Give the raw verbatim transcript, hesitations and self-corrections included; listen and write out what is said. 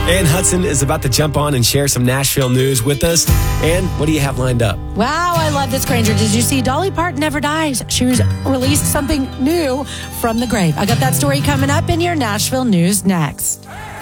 Ann Hudson is about to jump on and share some Nashville news with us. Ann, what do you have lined up? Wow, I love this, Granger. Did you see Dolly Parton never dies? She was released something new from the grave. I got that story coming up in your Nashville news next.